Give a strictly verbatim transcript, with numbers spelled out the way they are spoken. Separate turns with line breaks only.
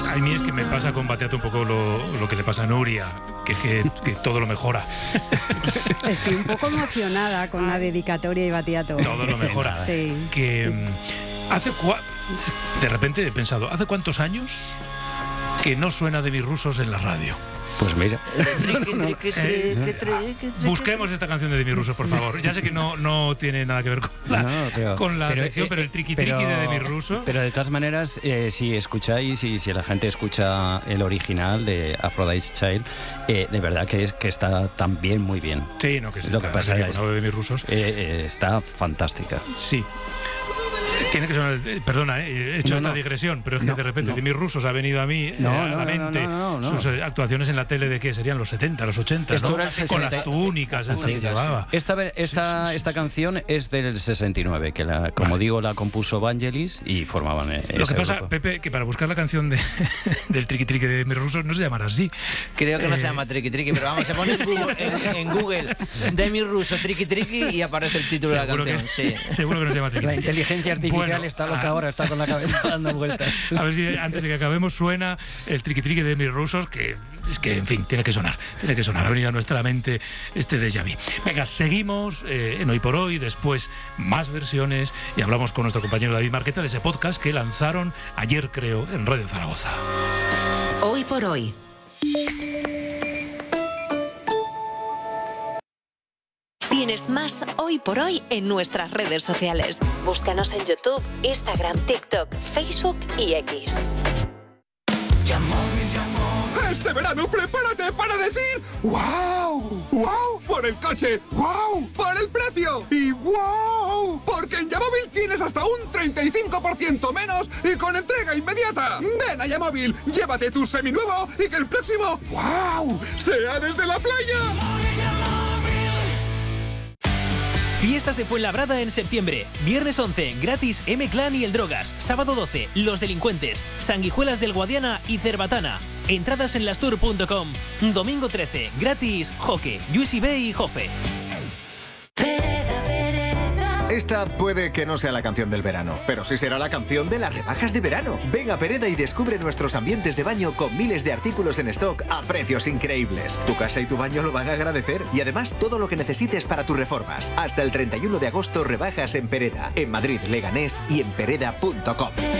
Express.
A mí es que me pasa con Bateato un poco lo, lo que le pasa a Nuria, que, que, que todo lo mejora.
Estoy un poco emocionada con la dedicatoria y Bateato.
Todo lo mejora.
Sí.
Que um, hace cua... de repente he pensado, ¿hace cuántos años que no suena de mis rusos en la radio?
Pues mira.
Eh, busquemos esta canción de Demi Russo, por favor. Ya sé que no, no tiene nada que ver con la, no, pero, con la pero, sección, eh, pero el triqui triqui pero, de Demi Russo.
Pero de todas maneras, eh, si escucháis y si la gente escucha el original de Aphrodite's Child, eh, de verdad que es que está también muy bien.
Sí, no, que es
lo
esta,
que pasa es
que de Demi Russos.
Eh, eh, está fantástica.
Sí. Tiene que sonar, perdona, eh, he hecho no, esta no. digresión, pero es que no, de repente no. Demi Russos ha venido a mí
no,
eh, a
no,
la mente
no, no, no, no.
sus eh, actuaciones en la tele de que serían los setenta, los ochenta,
Esto
¿no?
era el sesenta...
Con las túnicas, esta que llevaba.
Esta, esta, sí, sí, sí, esta canción es del sesenta y nueve, que la, como vale. digo, la compuso Vangelis y formaban eh,
Lo que pasa,
grupo.
Pepe, que para buscar la canción de, del triqui triqui de Demi Russos no se llamará así.
Creo que
eh...
no se llama triqui triqui, pero vamos, se pone en Google, en, en Google Demi Russo triqui triqui y aparece el título
seguro
de la canción.
Que,
sí.
Seguro que no se llama triqui.
La inteligencia artificial bueno, está loca
a...
ahora, está con la cabeza dando vueltas.
A ver si antes de que acabemos suena el triqui triqui de Demi Russos, que es que, en fin, tiene que sonar, tiene que sonar. Ha venido a nuestra mente este déjà vu. Venga, seguimos eh, en Hoy por Hoy, después más versiones y hablamos con nuestro compañero David Marqueta de ese podcast que lanzaron ayer, creo, en Radio Zaragoza.
Hoy por Hoy. Tienes más Hoy por Hoy en nuestras redes sociales. Búscanos en YouTube, Instagram, TikTok, Facebook y X.
Este verano prepárate para decir ¡wow! ¡Wow! Por el coche, ¡wow! Por el precio y ¡wow! Porque en Yamóvil tienes hasta un treinta y cinco por ciento menos y con entrega inmediata. Ven a Yamóvil, llévate tu seminuevo y que el próximo ¡wow! sea desde la playa.
Fiestas de Fuenlabrada en septiembre. Viernes once, gratis M-Clan y El Drogas. Sábado doce, Los Delincuentes, Sanguijuelas del Guadiana y Cerbatana. Entradas en lastour punto com. Domingo trece, gratis Joque, U S B y Jofe.
Esta puede que no sea la canción del verano, pero sí será la canción de las rebajas de verano. Ven a Pereda y descubre nuestros ambientes de baño con miles de artículos en stock a precios increíbles. Tu casa y tu baño lo van a agradecer y además todo lo que necesites para tus reformas. Hasta el treinta y uno de agosto rebajas en Pereda, en Madrid, Leganés y en pereda punto com.